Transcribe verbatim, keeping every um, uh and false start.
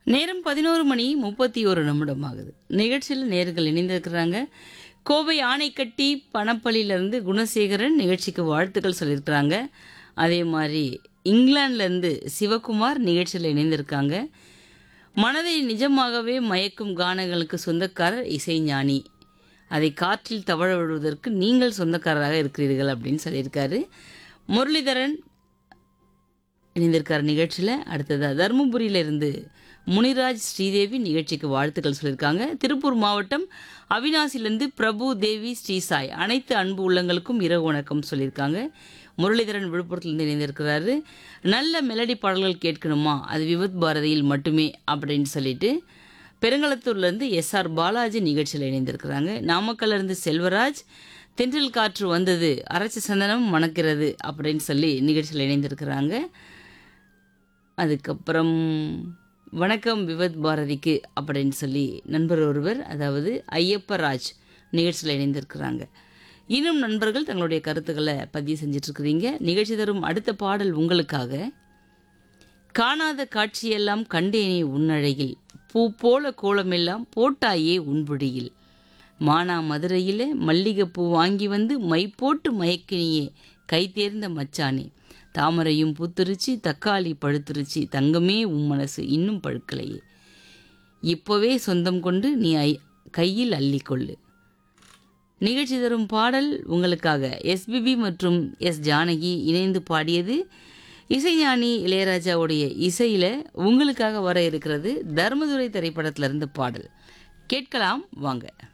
நேரம் பதினொரு மணி முப்பத்தி ஒரு நிமிடம் ஆகுது. நிகழ்ச்சியில் நேர்கள் இணைந்திருக்கிறாங்க. கோவை ஆனைக்கட்டி பணப்பள்ளியிலேருந்து குணசேகரன் நிகழ்ச்சிக்கு வாழ்த்துக்கள் சொல்லியிருக்கிறாங்க. அதே மாதிரி இங்கிலாந்துலேருந்து சிவகுமார் நிகழ்ச்சியில் இணைந்திருக்காங்க. மனதை நிஜமாகவே மயக்கும் கானங்களுக்கு சொந்தக்காரர் இசைஞானி. அதை காற்றில் தவழ விடுவதற்கு நீங்கள் சொந்தக்காரராக இருக்கிறீர்கள் அப்படின்னு சொல்லியிருக்காரு. முரளிதரன் இணைந்திருக்கார் நிகழ்ச்சியில். அடுத்ததாக தருமபுரியிலிருந்து முனிராஜ் ஸ்ரீதேவி நிகழ்ச்சிக்கு வாழ்த்துக்கள் சொல்லியிருக்காங்க. திருப்பூர் மாவட்டம் அவினாசிலிருந்து பிரபு தேவி ஸ்ரீசாய் அனைத்து அன்பு உள்ளங்களுக்கும் இரவு வணக்கம் சொல்லியிருக்காங்க. முரளிதரன் விழுப்புரத்துலேருந்து இணைந்திருக்கிறாரு. நல்ல மெலடி பாடல்கள் கேட்கணுமா, அது விவத் பாரதியில் மட்டுமே அப்படின்னு சொல்லிட்டு பெருங்களத்தூர்லேருந்து எஸ் ஆர் பாலாஜி நிகழ்ச்சியில் இணைந்திருக்கிறாங்க. நாமக்கல்லிருந்து செல்வராஜ் தென்றல் காற்று வந்தது அரைச்ச சந்தனம் மணக்கிறது அப்படின்னு சொல்லி நிகழ்ச்சியில் இணைந்திருக்கிறாங்க. அதுக்கப்புறம் வணக்கம் விவத் பாரதிக்கு அப்படின்னு சொல்லி நண்பர் ஒருவர், அதாவது ஐயப்பராஜ் நிகழ்ச்சியில் இணைந்திருக்கிறாங்க. இன்னும் நண்பர்கள் தங்களுடைய கருத்துக்களை பதிவு செஞ்சிட்ருக்கிறீங்க. நிகழ்ச்சி தரும் அடுத்த பாடல் உங்களுக்காக. காணாத காட்சியெல்லாம் கண்டேனே உன்னழகில், பூ போல கோலமெல்லாம் போட்டாயே உன்பொடியில், மானா மதுரையில் மல்லிகைப்பூ வாங்கி வந்து மை போட்டு மயக்கினியே கை தேர்ந்த மச்சானே, தாமரையும் பூத்துருச்சு தக்காளி பழுத்துருச்சு தங்கமே உன் மனசு இன்னும் பழுக்கலையே, இப்போவே சொந்தம் கொண்டு நீ ஐ கையில் அள்ளிக்கொள்ளு. நிகழ்ச்சி தரும் பாடல் உங்களுக்காக எஸ்பிபி மற்றும் எஸ் ஜானகி இணைந்து பாடியது. இசைஞானி இளையராஜாவுடைய இசையில் உங்களுக்காக வர இருக்கிறது தர்மதுரை திரைப்படத்திலிருந்து பாடல். கேட்கலாம் வாங்க.